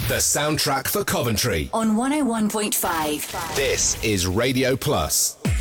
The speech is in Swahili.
The soundtrack for Coventry on 101.5. This is Radio Plus.